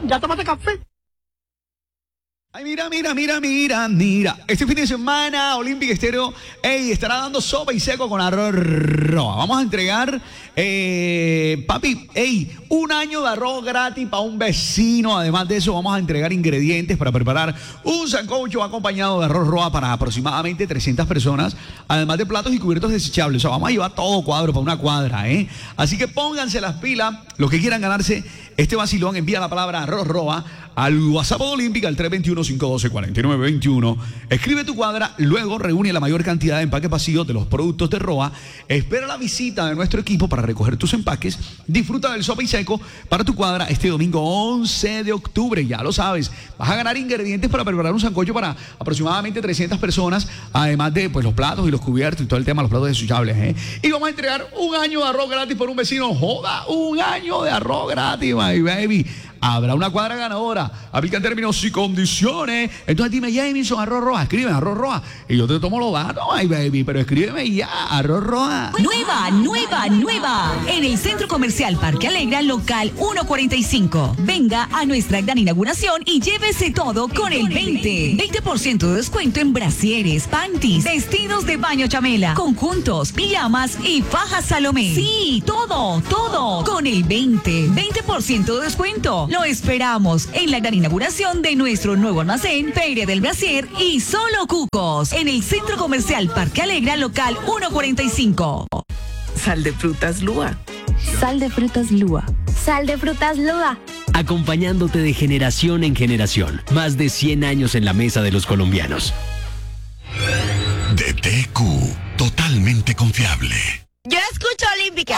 ¿Ya tomaste café? Ay, mira. Este fin de semana, Olympic Estéreo, estará dando sopa y seco con arroz roa. Vamos a entregar, papi, un año de arroz gratis para un vecino. Además de eso, vamos a entregar ingredientes para preparar un sancocho acompañado de arroz roa para aproximadamente 300 personas, además de platos y cubiertos desechables. O sea, vamos a llevar todo cuadro para una cuadra, Así que pónganse las pilas, los que quieran ganarse este vacilón, envía la palabra arroz roa al WhatsApp de Olímpica, al 321-512-4921. Escribe tu cuadra, luego reúne la mayor cantidad de empaques vacíos de los productos de Roa. Espera la visita de nuestro equipo para recoger tus empaques. Disfruta del sopa y seco para tu cuadra este domingo 11 de octubre. Ya lo sabes, vas a ganar ingredientes para preparar un sancocho para aproximadamente 300 personas, además de pues, los platos y los cubiertos y todo el tema, los platos desechables. Y vamos a entregar un año de arroz gratis por un vecino. Joda, un año de arroz gratis, my baby. Habrá una cuadra ganadora. Aplican términos y condiciones. Entonces dime, Jameson, arroz roa. Escríbeme arroz roa. Y yo te tomo los datos, ay, baby. Pero escríbeme ya, arroz roa. Nueva. En el Centro Comercial Parque Alegra, local 145. Venga a nuestra gran inauguración y llévese todo con el 20% de descuento en brasieres, panties, vestidos de baño chamela, conjuntos, pijamas y fajas Salomé. Sí, todo. Con el 20% de descuento. Lo esperamos en la gran inauguración de nuestro nuevo almacén, Feria del Brasier y Solo Cucos, en el Centro Comercial Parque Alegra, local 145. Sal de frutas Lua. Sal de frutas Lua. Sal de frutas Lua. Acompañándote de generación en generación. Más de 100 años en la mesa de los colombianos. DTQ, totalmente confiable. Yo escucho Olímpica.